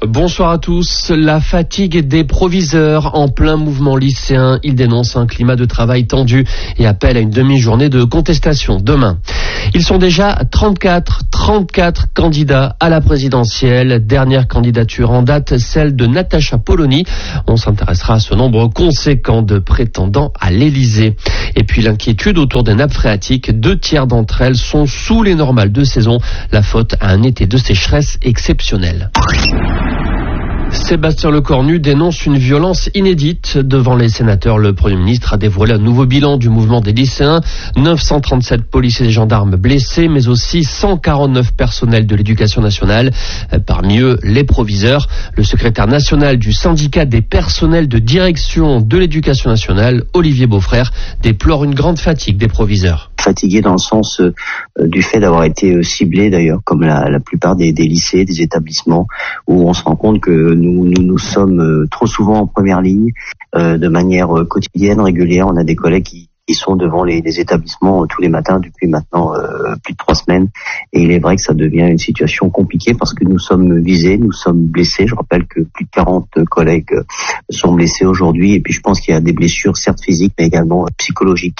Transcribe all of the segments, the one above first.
Bonsoir à tous. La fatigue des proviseurs en plein mouvement lycéen. Ils dénoncent un climat de travail tendu et appellent à une demi-journée de contestation demain. Ils sont déjà 34 candidats à la présidentielle. Dernière candidature en date, celle de Natacha Polony. On s'intéressera à ce nombre conséquent de prétendants à l'Élysée. Et puis l'inquiétude autour des nappes phréatiques. 2/3 d'entre elles sont sous les normales de saison. La faute à un été de sécheresse exceptionnel. Sébastien Lecornu dénonce une violence inédite devant les sénateurs. Le Premier ministre a dévoilé un nouveau bilan du mouvement des lycéens. 937 policiers et gendarmes blessés, mais aussi 149 personnels de l'éducation nationale. Parmi eux, les proviseurs. Le secrétaire national du syndicat des personnels de direction de l'éducation nationale, Olivier Beaufrère, déplore une grande fatigue des proviseurs. Fatigué dans le sens du fait d'avoir été ciblé d'ailleurs, comme la plupart des lycées, des établissements, où on se rend compte que nous sommes trop souvent en première ligne, de manière quotidienne, régulière. On a des collègues qui sont devant les établissements tous les matins depuis maintenant plus de 3 semaines. Et il est vrai que ça devient une situation compliquée parce que nous sommes visés, nous sommes blessés. Je rappelle que plus de 40 collègues sont blessés aujourd'hui. Et puis je pense qu'il y a des blessures certes physiques mais également psychologiques.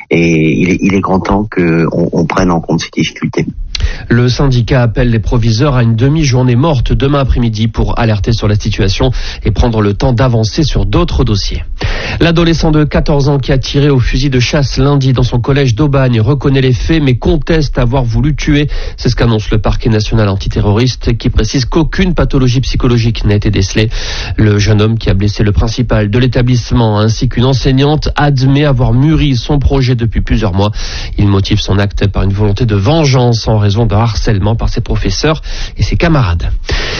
Et il est grand temps qu'on prenne en compte ces difficultés. Le syndicat appelle les proviseurs à une demi-journée morte demain après-midi pour alerter sur la situation et prendre le temps d'avancer sur d'autres dossiers. L'adolescent de 14 ans qui a tiré au fusil de chasse lundi dans son collège d'Aubagne reconnaît les faits mais conteste avoir voulu tuer. C'est ce qu'annonce le parquet national antiterroriste qui précise qu'aucune pathologie psychologique n'a été décelée. Le jeune homme qui a blessé le principal de l'établissement ainsi qu'une enseignante admet avoir mûri son projet depuis plusieurs mois. Il motive son acte par une volonté de vengeance en raison de harcèlement par ses professeurs et ses camarades.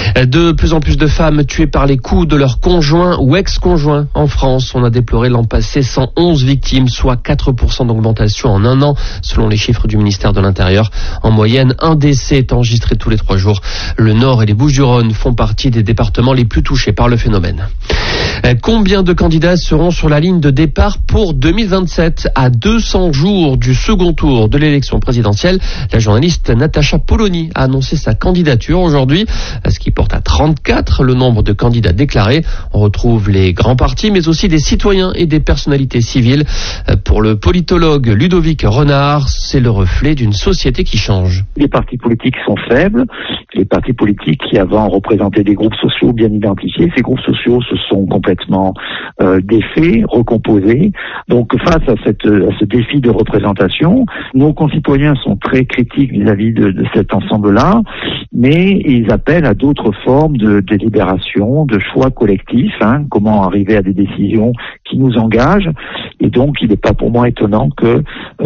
De plus en plus de femmes tuées par les coups de leur conjoint ou ex-conjoint en France. On a déploré l'an passé 111 victimes, soit 4% d'augmentation en un an, selon les chiffres du ministère de l'Intérieur. En moyenne, un décès est enregistré tous les 3 jours. Le Nord et les Bouches-du-Rhône font partie des départements les plus touchés par le phénomène. Combien de candidats seront sur la ligne de départ pour 2027 à 200 jours du second tour de l'élection présidentielle? La journaliste Natacha Polony a annoncé sa candidature aujourd'hui, ce qui porte à 34 le nombre de candidats déclarés. On retrouve les grands partis, mais aussi des citoyens et des personnalités civiles. Pour le politologue Ludovic Renard, c'est le reflet d'une société qui change. Les partis politiques sont faibles. Les partis politiques qui avant représentaient des groupes sociaux bien identifiés, ces groupes sociaux se sont complètement défaits, recomposés. Donc face à ce défi de représentation, nos concitoyens sont très critiques vis-à-vis de cet ensemble-là, mais ils appellent à d'autres formes de délibération, de choix collectifs, comment arriver à des décisions qui nous engagent. Et donc, il n'est pas pour moi étonnant que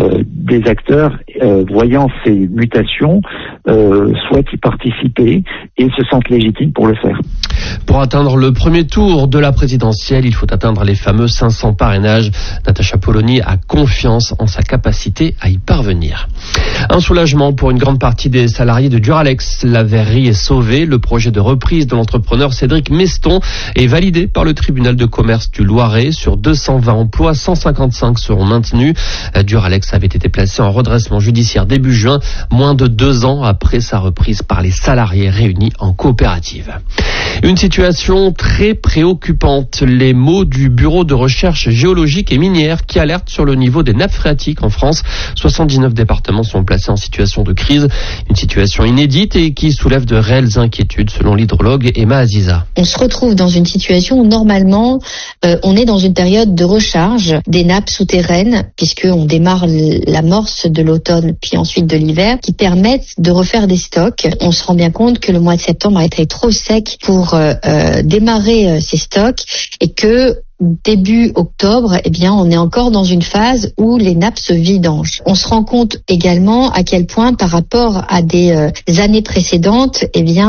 des acteurs, voyant ces mutations, souhaitent y participer et se sentent légitimes pour le faire. Pour atteindre le premier tour de la présidentielle, il faut atteindre les fameux 500 parrainages. Natacha Polony a confiance en sa capacité à y parvenir. Un soulagement pour une grande partie des salariés de Duralex. La verrerie est sauvée. Le projet de reprise de l'entrepreneur Cédric Meston est validé par le tribunal de commerce du Loiret. Sur 220 emplois, 155 seront maintenus. Duralex avait été placé en redressement judiciaire début juin, moins de 2 ans après sa reprise par les salariés réunis en coopérative. Une situation très préoccupante. Les mots du Bureau de recherche géologique et minière qui alerte sur le niveau des nappes phréatiques en France. 79 départements sont placés en situation de crise. Une situation inédite et qui soulève de réelles inquiétudes selon l'hydrologue Emma Aziza. On se retrouve dans une situation où normalement on est dans une période de recharge des nappes souterraines puisqu'on démarre l'amorce de l'automne puis ensuite de l'hiver qui permettent de refaire des stocks. On se rend bien compte que le mois de septembre a été trop sec pour démarrer ces stocks et que début octobre, on est encore dans une phase où les nappes se vidangent. On se rend compte également à quel point, par rapport à des années précédentes,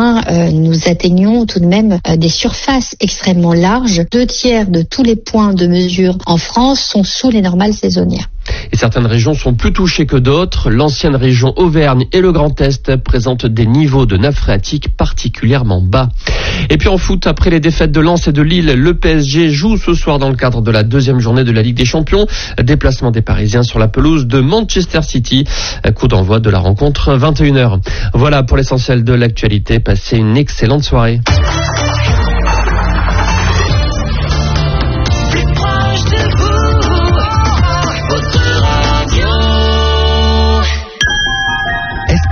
nous atteignons tout de même des surfaces extrêmement larges. 2/3 de tous les points de mesure en France sont sous les normales saisonnières. Et certaines régions sont plus touchées que d'autres. L'ancienne région Auvergne et le Grand Est présentent des niveaux de nappes phréatiques particulièrement bas. Et puis en foot, après les défaites de Lens et de Lille, le PSG joue ce soir dans le cadre de la 2e journée de la Ligue des Champions. Déplacement des Parisiens sur la pelouse de Manchester City. Coup d'envoi de la rencontre 21h. Voilà pour l'essentiel de l'actualité. Passez une excellente soirée.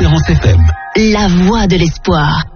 Espérance FM. La voix de l'espoir.